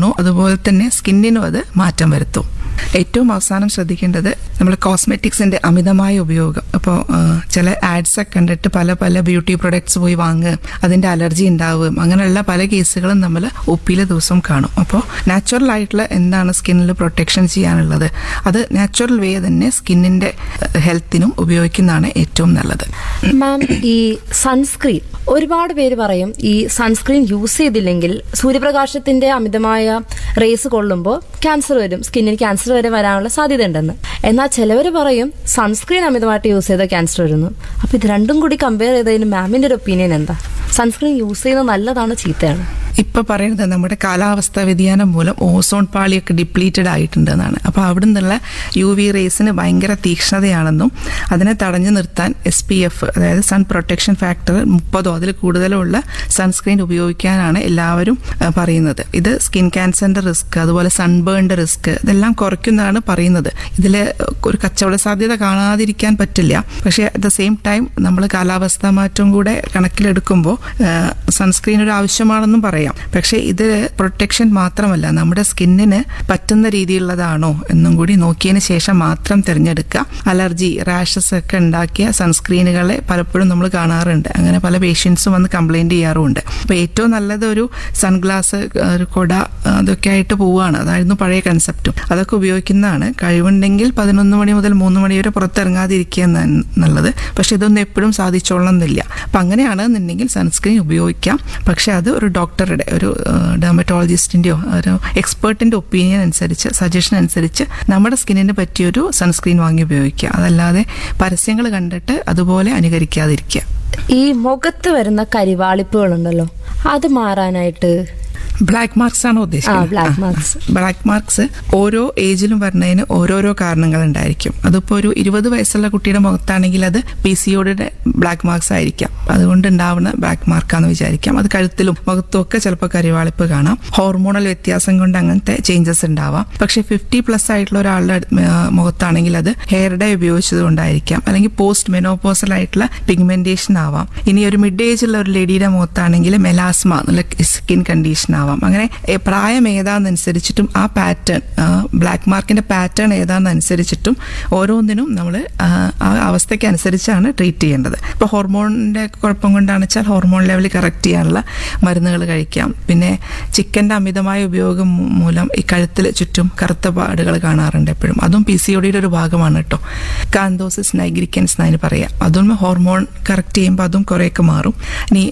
ഉണ്ടാവുന്നു, അതുപോലെ തന്നെ സ്കിന്നിനും അത് മാറ്റം വരുത്തും. ഏറ്റവും അവസാനം ശ്രദ്ധിക്കേണ്ടത് നമ്മൾ കോസ്മെറ്റിക്സിന്റെ അമിതമായ ഉപയോഗം. അപ്പോൾ ചില ആഡ്സ് ഒക്കെ കണ്ടിട്ട് പല പല ബ്യൂട്ടി പ്രൊഡക്ട്സ് പോയി വാങ്ങുക, അതിന്റെ അലർജി ഉണ്ടാവുകയും അങ്ങനെയുള്ള പല കേസുകളും നമ്മൾ ഒപ്പിയിലെ ദിവസം കാണും. അപ്പോൾ നാച്ചുറൽ ആയിട്ടുള്ള എന്താണ് സ്കിന്നിൽ പ്രൊട്ടക്ഷൻ ചെയ്യാനുള്ളത്, അത് നാച്ചുറൽ വേ തന്നെ സ്കിന്നിന്റെ ഹെൽത്തിനും ഉപയോഗിക്കുന്നതാണ് ഏറ്റവും നല്ലത്. മാം, ഈ സൺസ്ക്രീൻ ഒരുപാട് പേര് പറയും ഈ സൺസ്ക്രീൻ യൂസ് ചെയ്തില്ലെങ്കിൽ സൂര്യപ്രകാശത്തിന്റെ അമിതമായ റേസ് കൊള്ളുമ്പോൾ ക്യാൻസർ വരും, സ്കിന്നിന് ക്യാൻസർ വരെ വരാനുള്ള സാധ്യത ഉണ്ടെന്ന്. എന്നാൽ ചിലവർ പറയും സൺസ്ക്രീൻ അമിതമായിട്ട് യൂസ് ചെയ്താൽ ക്യാൻസർ വരുന്നു. അപ്പൊ ഇത് രണ്ടും കൂടി കമ്പയർ ചെയ്തതിന് മാമിന്റെ ഒരു ഒപ്പീനിയൻ എന്താ? സൺസ്ക്രീൻ യൂസ് ചെയ്യുന്നത് നല്ലതാണ് ചീത്തയാണ്? ഇപ്പൊ പറയുന്നത് നമ്മുടെ കാലാവസ്ഥാ വ്യതിയാനം മൂലം ഓസോൺ പാളിയൊക്കെ ഡിപ്ലീറ്റഡ് ആയിട്ടുണ്ടെന്നാണ്. അപ്പൊ അവിടെ നിന്നുള്ള UV റേസിന് ഭയങ്കര തീക്ഷ്ണതയാണെന്നും അതിനെ തടഞ്ഞു നിർത്താൻ SPF, അതായത് സൺ പ്രൊട്ടക്ഷൻ ഫാക്ടർ 30 അതിൽ കൂടുതലോ ഉള്ള സൺസ്ക്രീൻ ഉപയോഗിക്കാനാണ് എല്ലാവരും പറയുന്നത്. ഇത് സ്കിൻ ക്യാൻസറിന്റെ റിസ്ക്, അതുപോലെ സൺബേണിന്റെ റിസ്ക് ഇതെല്ലാം കുറയ്ക്കുന്നതാണ് പറയുന്നത്. ഇതിൽ ഒരു കച്ചവട സാധ്യത കാണാതിരിക്കാൻ പറ്റില്ല. പക്ഷേ അറ്റ് ദ സെയിം ടൈം നമ്മൾ കാലാവസ്ഥാ മാറ്റം കൂടെ കണക്കിലെടുക്കുമ്പോൾ സൺസ്ക്രീൻ ഒരു ആവശ്യമാണെന്നും പറയാം. പക്ഷേ ഇത് പ്രൊട്ടക്ഷൻ മാത്രമല്ല, നമ്മുടെ സ്കിന്നിന് പറ്റുന്ന രീതിയിലുള്ളതാണോ എന്നും കൂടി നോക്കിയതിന് ശേഷം മാത്രം തിരഞ്ഞെടുക്കുക. അലർജി, റാഷസ് ഒക്കെ ഉണ്ടാക്കിയ സൺസ്ക്രീനുകളെ പലപ്പോഴും നമ്മൾ കാണാറുണ്ട്. അങ്ങനെ പല പേഷ്യൻസും വന്ന് കംപ്ലൈന്റ് ചെയ്യാറുമുണ്ട്. അപ്പോൾ ഏറ്റവും നല്ലത് ഒരു സൺഗ്ലാസ്, ഒരു കൊട, അതൊക്കെ ആയിട്ട് പോവുകയാണ്. അതായിരുന്നു പഴയ കൺസെപ്റ്റും. അതൊക്കെ ഉപയോഗിക്കുന്നതാണ്. കഴിവുണ്ടെങ്കിൽ 11 മണി മുതൽ 3 മണി വരെ പുറത്തിറങ്ങാതിരിക്കുക എന്നുള്ളത്. പക്ഷെ ഇതൊന്നും എപ്പോഴും സാധിച്ചോളണമെന്നില്ല. അപ്പം അങ്ങനെയാണെന്നുണ്ടെങ്കിൽ സൺസ്ക്രീൻ ഉപയോഗിക്കാം. പക്ഷെ അത് ഒരു ഡോക്ടറുടെ, ഒരു ഡെർമറ്റോളജിസ്റ്റിന്റെയോ ഒരു എക്സ്പേർട്ടിന്റെ ഒപ്പീനിയൻ അനുസരിച്ച്, സജഷൻ അനുസരിച്ച് നമ്മുടെ സ്കിന്നിന് പറ്റിയൊരു സൺസ്ക്രീൻ വാങ്ങി ഉപയോഗിക്കുക. അതല്ലാതെ പരസ്യങ്ങൾ കണ്ടിട്ട് അതുപോലെ അനുകരിക്കാതിരിക്കുക. ഈ മുഖത്ത് വരുന്ന കരിവാളിപ്പുകളുണ്ടല്ലോ, അത് മാറാനായിട്ട് ബ്ലാക്ക് മാർക്സ് ആണോ ഉദ്ദേശിക്കുന്നത്? ബ്ലാക്ക് മാർക്സ് ഓരോ ഏജിലും വരുന്നതിന് ഓരോരോ കാരണങ്ങൾ ഉണ്ടായിരിക്കും. അതിപ്പോ ഒരു 20 വയസ്സുള്ള കുട്ടിയുടെ മുഖത്താണെങ്കിൽ അത് PCOD ബ്ലാക്ക് മാർക്സ് ആയിരിക്കാം. അതുകൊണ്ട് ഉണ്ടാവുന്ന ബ്ലാക്ക് മാർക്കാന്ന് വിചാരിക്കാം. അത് കഴുത്തിലും മുഖത്തും ഒക്കെ ചിലപ്പോൾ കരിവാളിപ്പ് കാണാം. ഹോർമോണൽ വ്യത്യാസം കൊണ്ട് അങ്ങനത്തെ ചേഞ്ചസ് ഉണ്ടാവാം. പക്ഷെ 50+ ആയിട്ടുള്ള ഒരാളുടെ മുഖത്താണെങ്കിൽ അത് ഹെയർ ഡൈ ഉപയോഗിച്ചത് കൊണ്ടായിരിക്കാം, അല്ലെങ്കിൽ പോസ്റ്റ് മെനോപോസൽ ആയിട്ടുള്ള പിഗ്മെന്റേഷൻ ആവാം. ഇനി ഒരു മിഡ് ഏജുള്ള ഒരു ലേഡിയുടെ മുഖത്താണെങ്കിൽ മെലാസ്മ എന്നുള്ള സ്കിൻ കണ്ടീഷൻ ആവാം. അങ്ങനെ പ്രായം ഏതാണെന്നനുസരിച്ചിട്ടും ആ പാറ്റേൺ, ബ്ലാക്ക് മാർക്കിന്റെ പാറ്റേൺ ഏതാണെന്നനുസരിച്ചിട്ടും ഓരോന്നിനും നമ്മൾ ആ അവസ്ഥയ്ക്ക് അനുസരിച്ചാണ് ട്രീറ്റ് ചെയ്യേണ്ടത്. ഇപ്പോൾ ഹോർമോണിന്റെ കുഴപ്പം കൊണ്ടാണെന്ന് വെച്ചാൽ ഹോർമോൺ ലെവൽ കറക്റ്റ് ചെയ്യാനുള്ള മരുന്നുകൾ കഴിക്കാം. പിന്നെ ചിക്കന്റെ അമിതമായ ഉപയോഗം മൂലം ഈ കഴുത്തിൽ ചുറ്റും കറുത്ത പാടുകൾ കാണാറുണ്ട് എപ്പോഴും. അതും PCODയുടെ ഒരു ഭാഗമാണ് കേട്ടോ. കാന്തോസിസ് നൈഗ്രിക്കൻസ് എന്നതിന് പറയാം. അതും ഹോർമോൺ കറക്റ്റ് ചെയ്യുമ്പോൾ അതും കുറേയൊക്കെ മാറും. ഇനി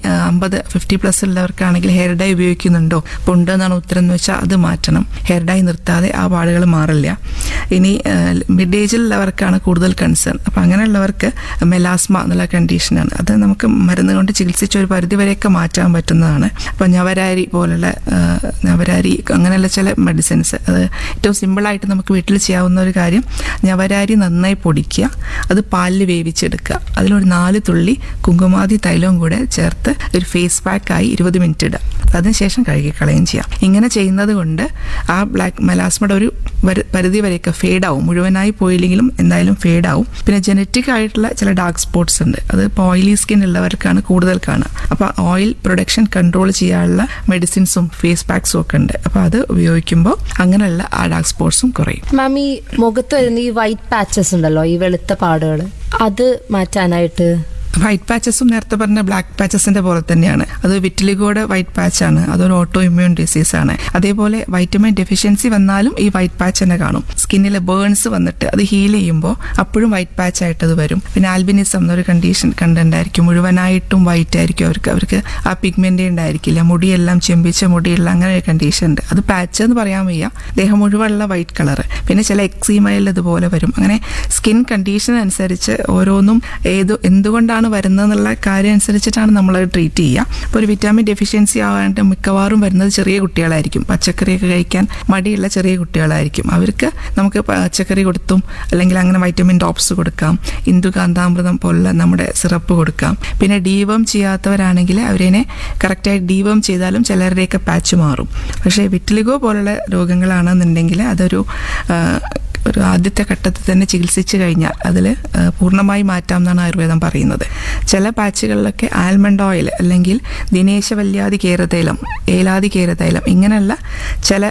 50+ ഉള്ളവർക്കാണെങ്കിൽ ഹെയർ ഡൈ ഉപയോഗിക്കുന്നുണ്ടോ, ഉണ്ടെന്നാണ് ഉത്തരം എന്ന് വെച്ചാൽ അത് മാറ്റണം. ഹെയർ ഡൈ നിർത്താതെ ആ പാടുകൾ മാറില്ല. ഇനി മിഡ് ഏജിലുള്ളവർക്കാണ് കൂടുതൽ കൺസേൺ. അപ്പം അങ്ങനെയുള്ളവർക്ക് മെലാസ്മ എന്നുള്ള കണ്ടീഷനാണ്. അത് നമുക്ക് മരുന്ന് കൊണ്ട് ചികിത്സിച്ച ഒരു പരിധി വരെയൊക്കെ മാറ്റാൻ പറ്റുന്നതാണ്. അപ്പം ഞവരാരി പോലുള്ള ഞവരാരി അങ്ങനെയുള്ള ചില മെഡിസിൻസ്, അത് ഏറ്റവും സിമ്പിളായിട്ട് നമുക്ക് വീട്ടിൽ ചെയ്യാവുന്ന ഒരു കാര്യം, ഞവരാരി നന്നായി പൊടിക്കുക, അത് പാലിൽ വേവിച്ചെടുക്കുക, അതിലൊരു 4 തുള്ളി കുങ്കുമാതി തൈലവും കൂടെ ചേർത്ത് ഒരു ഫേസ് പാക്കായി 20 മിനിറ്റ് ഇടുക. അതിനുശേഷം കഴുകിക്കളയും ചെയ്യാം. ഇങ്ങനെ ചെയ്യുന്നത് കൊണ്ട് ആ ബ്ലാക്ക് മെലാസ്മയുടെ ഒരു പരിധി വരെയൊക്കെ ഫേഡ് ആവും. മുഴുവനായി പോയില്ലെങ്കിലും എന്തായാലും ഫേഡ് ആവും. പിന്നെ ജനറ്റിക് ആയിട്ടുള്ള ചില ഡാർക്ക് സ്പോട്ട്സ് ഉണ്ട്. അത് ഇപ്പോൾ ഓയിലി സ്കിൻ ഉള്ളവർക്കാണ് കൂടുതൽ കാണുക. അപ്പോൾ ഓയിൽ പ്രൊഡക്ഷൻ കൺട്രോൾ ചെയ്യാനുള്ള മെഡിസിൻസും ഫേസ് പാക്സും ഒക്കെ ഉണ്ട്. അപ്പോൾ അത് ഉപയോഗിക്കുമ്പോൾ അങ്ങനെയുള്ള ആ ഡാർക്ക് സ്പോട്ട്സും കുറയും. മാം, ഈ മുഖത്ത് വരുന്ന ഈ വൈറ്റ് പാച്ചസ് ഉണ്ടല്ലോ, ഈ വെളുത്ത പാടുകൾ, അത് മാറ്റാനായിട്ട് വൈറ്റ് പാച്ചസും നേരത്തെ പറഞ്ഞ ബ്ലാക്ക് പാച്ചസിന്റെ പോലെ തന്നെയാണ്. അത് വിറ്റിലിഗോയുടെ വൈറ്റ് പാച്ചാണ്. അതൊരു ഓട്ടോ ഇമ്മ്യൂൺ ഡിസീസ് ആണ്. അതേപോലെ വൈറ്റമിൻ ഡെഫിഷ്യൻസി വന്നാലും ഈ വൈറ്റ് പാച്ച് തന്നെ കാണും. സ്കിന്നിലെ ബേൺസ് വന്നിട്ട് അത് ഹീൽ ചെയ്യുമ്പോൾ അപ്പോഴും വൈറ്റ് പാച്ച് ആയിട്ട് അത് വരും. പിന്നെ ആൽബിനിസം എന്നൊരു കണ്ടീഷൻ കണ്ടുണ്ടായിരിക്കും. മുഴുവനായിട്ടും വൈറ്റ് ആയിരിക്കും അവർക്ക് ആ പിഗ്മെന്റ് ഉണ്ടായിരിക്കില്ല. മുടിയെല്ലാം ചെമ്പിച്ച മുടിയുള്ള അങ്ങനെ ഒരു കണ്ടീഷൻ ഉണ്ട്. അത് പാച്ച് എന്ന് പറയാൻ വയ്യ. ദേഹം മുഴുവനുള്ള വൈറ്റ് കളർ. പിന്നെ ചില എക്സീമയിൽ ഇതുപോലെ വരും. അങ്ങനെ സ്കിൻ കണ്ടീഷൻ അനുസരിച്ച് ഓരോന്നും എന്തുകൊണ്ടാണ് വരുന്നതെന്നുള്ള കാര്യം അനുസരിച്ചിട്ടാണ് നമ്മൾ ട്രീറ്റ് ചെയ്യുക. ഇപ്പോൾ ഒരു വിറ്റാമിൻ ഡെഫിഷ്യൻസി ആവാണ്ട് മിക്കവാറും വരുന്നത് ചെറിയ കുട്ടികളായിരിക്കും. പച്ചക്കറിയൊക്കെ കഴിക്കാൻ മടിയുള്ള ചെറിയ കുട്ടികളായിരിക്കും. അവർക്ക് നമുക്ക് പച്ചക്കറി കൊടുത്തും അല്ലെങ്കിൽ അങ്ങനെ വൈറ്റമിൻ ഡ്രോപ്സ് കൊടുക്കാം. ഇന്ദുകാന്താമൃതം പോലുള്ള നമ്മുടെ സിറപ്പ് കൊടുക്കാം. പിന്നെ ഡീവേം ചെയ്യാത്തവരാണെങ്കിൽ അവരെ കറക്റ്റായി ഡീവേം ചെയ്താലും ചിലരുടെയൊക്കെ പാച്ച് മാറും. പക്ഷേ വിറ്റിലിഗോ പോലുള്ള രോഗങ്ങളാണെന്നുണ്ടെങ്കിൽ അതൊരു ആദ്യത്തെ ഘട്ടത്തിൽ തന്നെ ചികിത്സിച്ച് കഴിഞ്ഞാൽ അതിൽ പൂർണ്ണമായി മാറ്റാം എന്നാണ് ആയുർവേദം പറയുന്നത്. ചില പാച്ചുകളിലൊക്കെ ആൽമണ്ട് ഓയിൽ അല്ലെങ്കിൽ ദിനേശവല്യാദി കേരതൈലം, ഏലാദി കേരതൈലം ഇങ്ങനെയുള്ള ചില